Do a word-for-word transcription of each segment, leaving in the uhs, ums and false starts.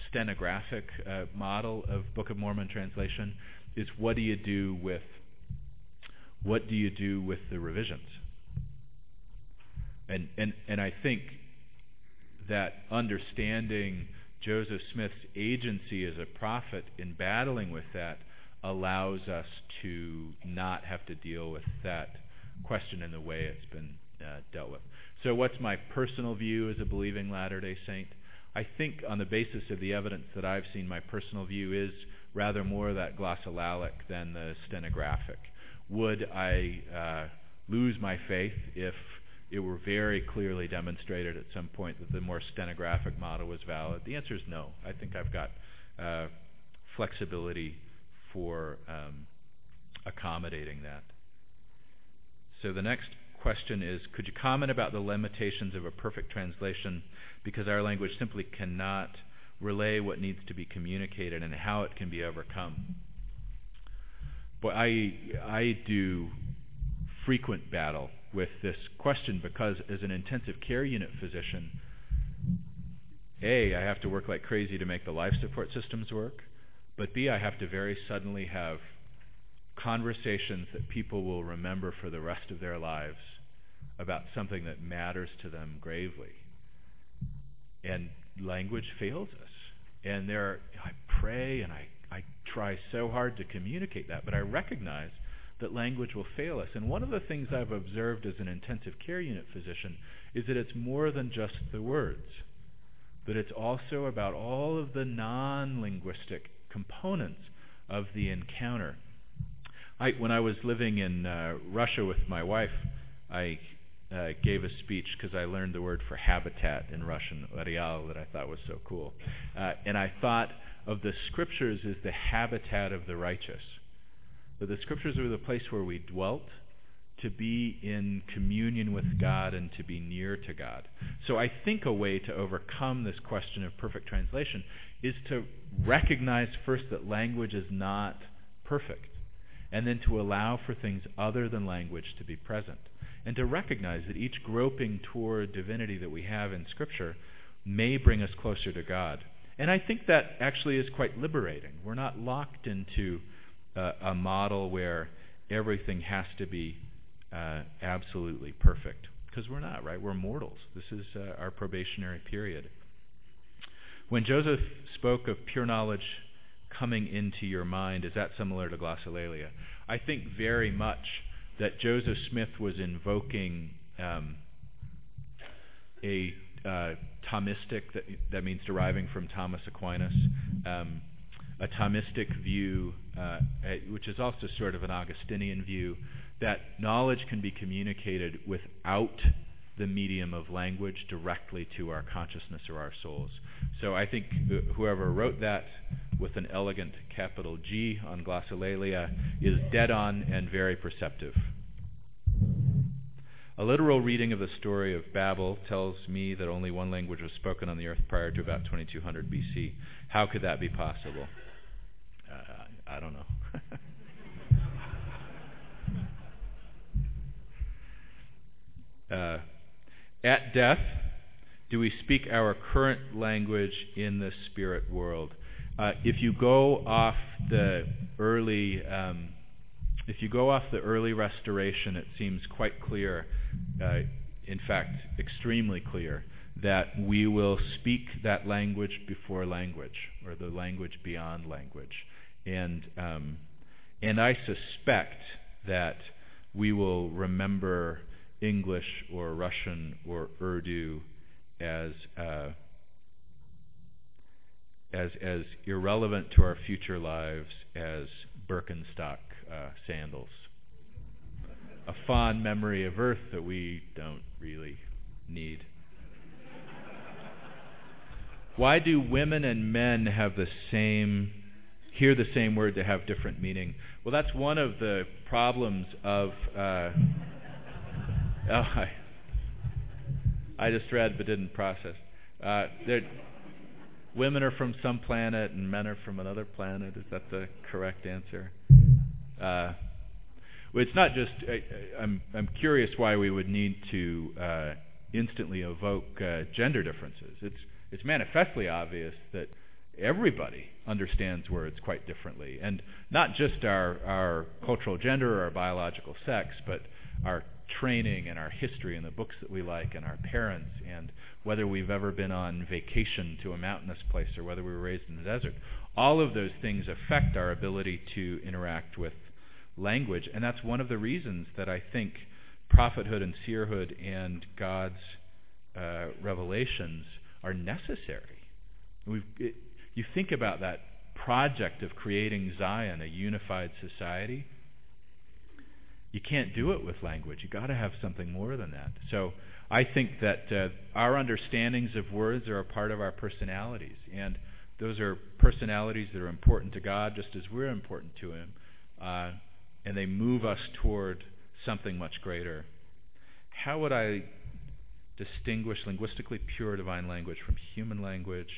stenographic uh, model of Book of Mormon translation is what do you do with what do you do with the revisions? And and and I think that understanding Joseph Smith's agency as a prophet in battling with that allows us to not have to deal with that question in the way it's been uh, dealt with. So what's my personal view as a believing Latter-day Saint? I think on the basis of the evidence that I've seen, my personal view is rather more that glossolalic than the stenographic. Would I uh, lose my faith if it were very clearly demonstrated at some point that the more stenographic model was valid? The answer is no. I think I've got uh, flexibility for um, accommodating that. So the next question is, could you comment about the limitations of a perfect translation because our language simply cannot relay what needs to be communicated and how it can be overcome? But I, I do frequent battle with this question because as an intensive care unit physician, A, I have to work like crazy to make the life support systems work, but B, I have to very suddenly have conversations that people will remember for the rest of their lives about something that matters to them gravely. And language fails us. And there are, I pray and I, I try so hard to communicate that, but I recognize that language will fail us. And one of the things I've observed as an intensive care unit physician is that it's more than just the words, but it's also about all of the non-linguistic components of the encounter. I, when I was living in uh, Russia with my wife, I uh, gave a speech because I learned the word for habitat in Russian, "Areal," that I thought was so cool. Uh, and I thought of the Scriptures as the habitat of the righteous. That the Scriptures were the place where we dwelt to be in communion with God and to be near to God. So I think a way to overcome this question of perfect translation is to recognize first that language is not perfect, and then to allow for things other than language to be present, and to recognize that each groping toward divinity that we have in Scripture may bring us closer to God. And I think that actually is quite liberating. We're not locked into uh, a model where everything has to be uh, absolutely perfect, because we're not, right? We're mortals. This is uh, our probationary period. When Joseph spoke of pure knowledge coming into your mind, is that similar to glossolalia? I think very much that Joseph Smith was invoking um, a uh, Thomistic, that, that means deriving from Thomas Aquinas, um, a Thomistic view, uh, which is also sort of an Augustinian view, that knowledge can be communicated without the medium of language directly to our consciousness or our souls. So I think whoever wrote that with an elegant capital G on glossolalia is dead on and very perceptive. A literal reading of the story of Babel tells me that only one language was spoken on the earth prior to about twenty-two hundred B C. How could that be possible? Uh, I don't know. uh, At death, do we speak our current language in the spirit world? Uh, if you go off the early, um, if you go off the early restoration, it seems quite clear, uh, in fact, extremely clear, that we will speak that language before language, or the language beyond language, and um, and I suspect that we will remember English or Russian or Urdu as uh, as as irrelevant to our future lives as Birkenstock uh, sandals. A fond memory of Earth that we don't really need. Why do women and men have the same, hear the same word to have different meaning? Well, that's one of the problems of. Uh, Oh, I, I just read but didn't process. Uh, women are from some planet and men are from another planet. Is that the correct answer? Uh, well, it's not just. I, I'm I'm curious why we would need to uh, instantly evoke uh, gender differences. It's it's manifestly obvious that everybody understands words quite differently. And not just our, our cultural gender or our biological sex, but our training and our history and the books that we like and our parents and whether we've ever been on vacation to a mountainous place or whether we were raised in the desert. All of those things affect our ability to interact with language. And that's one of the reasons that I think prophethood and seerhood and God's uh, revelations are necessary. We've, it, you think about that project of creating Zion, a unified society. You can't do it with language. You've got to have something more than that. So I think that uh, our understandings of words are a part of our personalities. And those are personalities that are important to God just as we're important to Him. Uh, and they move us toward something much greater. How would I distinguish linguistically pure divine language from human language?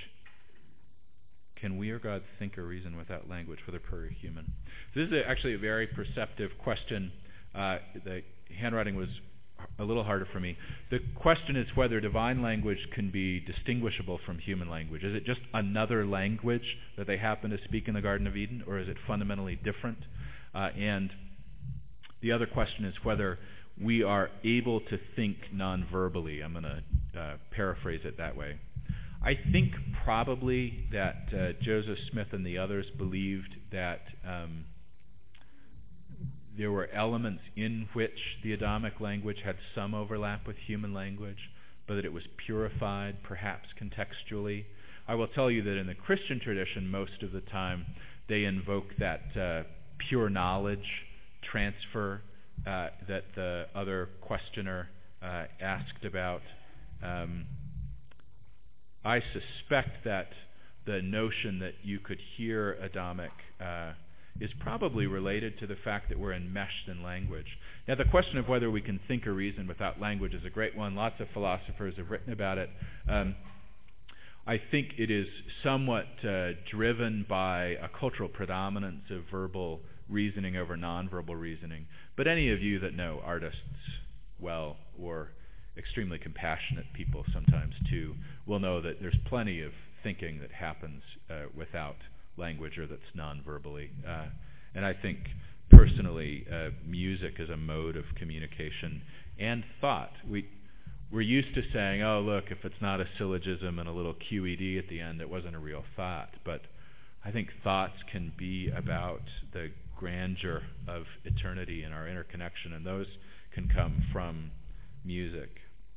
Can we or God think or reason without language, whether pure or human? This is a, actually a very perceptive question. Uh, the handwriting was a little harder for me. The question is whether divine language can be distinguishable from human language. Is it just another language that they happen to speak in the Garden of Eden, or is it fundamentally different? Uh, and the other question is whether we are able to think non-verbally. I'm going to uh, paraphrase it that way. I think probably that uh, Joseph Smith and the others believed that um, there were elements in which the Adamic language had some overlap with human language, but that it was purified, perhaps contextually. I will tell you that in the Christian tradition, most of the time, they invoke that uh, pure knowledge transfer uh, that the other questioner uh, asked about. Um, I suspect that the notion that you could hear Adamic uh, is probably related to the fact that we're enmeshed in language. Now, the question of whether we can think or reason without language is a great one. Lots of philosophers have written about it. Um, I think it is somewhat uh, driven by a cultural predominance of verbal reasoning over nonverbal reasoning. But any of you that know artists well, or extremely compassionate people sometimes too, will know that there's plenty of thinking that happens uh, without language or that's non-verbally. Uh, and I think personally uh, music is a mode of communication and thought. We, we're used to saying, oh, look, if it's not a syllogism and a little Q E D at the end, it wasn't a real thought. But I think thoughts can be about the grandeur of eternity and our interconnection, and those can come from music.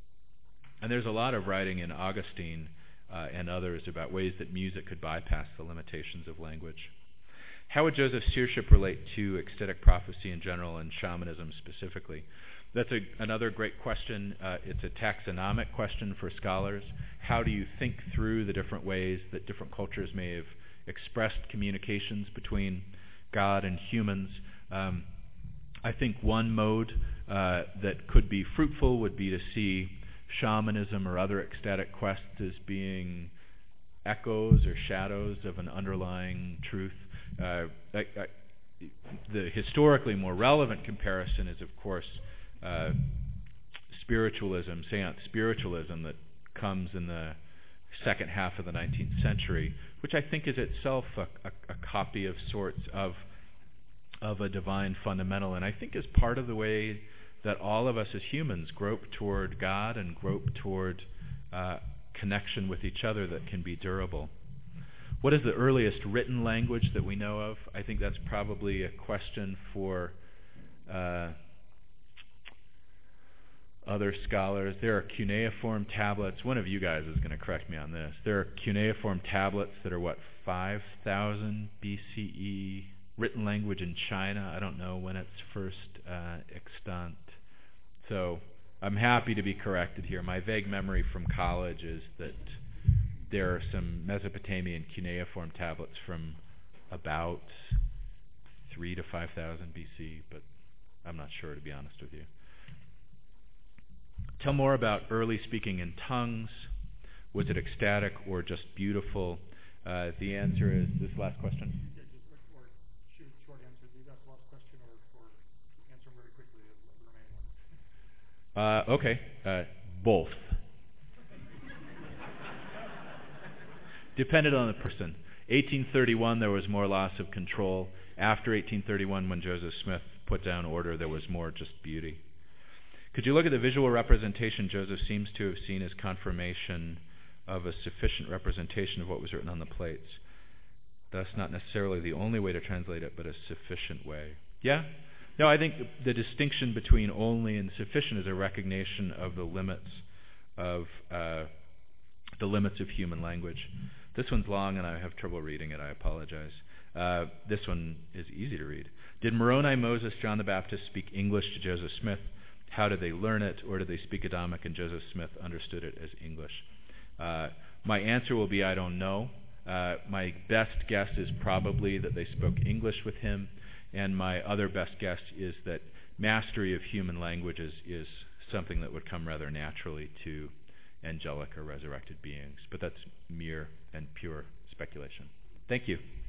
And there's a lot of writing in Augustine uh, and others about ways that music could bypass the limitations of language. How would Joseph's seership relate to ecstatic prophecy in general and shamanism specifically? That's a, another great question. Uh, it's a taxonomic question for scholars. How do you think through the different ways that different cultures may have expressed communications between God and humans? Um, I think one mode uh, that could be fruitful would be to see shamanism or other ecstatic quests as being echoes or shadows of an underlying truth. Uh, I, I, the historically more relevant comparison is, of course, uh, spiritualism, seance spiritualism that comes in the second half of the nineteenth century, which I think is itself a, a, a copy of sorts of of a divine fundamental, and I think is part of the way that all of us as humans grope toward God and grope toward uh, connection with each other that can be durable. What is the earliest written language that we know of? I think that's probably a question for uh, other scholars. There are cuneiform tablets. One of you guys is going to correct me on this. There are cuneiform tablets that are, what, five thousand B C E, written language in China. I don't know when it's first uh, extant. So I'm happy to be corrected here. My vague memory from college is that there are some Mesopotamian cuneiform tablets from about three to five thousand B C, but I'm not sure, to be honest with you. Tell more about early speaking in tongues. Was it ecstatic or just beautiful? Uh, the answer is this last question. Yeah, just or shoot, short answer. Do you guys last question or, or answer very quickly the remaining ones? Uh, okay, uh, both. Depended on the person. eighteen thirty-one, there was more loss of control. After eighteen thirty-one, when Joseph Smith put down order, there was more just beauty. Could you look at the visual representation Joseph seems to have seen as confirmation of a sufficient representation of what was written on the plates? That's not necessarily the only way to translate it, but a sufficient way. Yeah? No, I think the distinction between only and sufficient is a recognition of the limits of uh, the limits of human language. This one's long, and I have trouble reading it. I apologize. Uh, this one is easy to read. Did Moroni, Moses, John the Baptist speak English to Joseph Smith? How did they learn it, or did they speak Adamic and Joseph Smith understood it as English? Uh, my answer will be I don't know. Uh, my best guess is probably that they spoke English with him, and my other best guess is that mastery of human languages is something that would come rather naturally to angelic or resurrected beings. But that's mere and pure speculation. Thank you.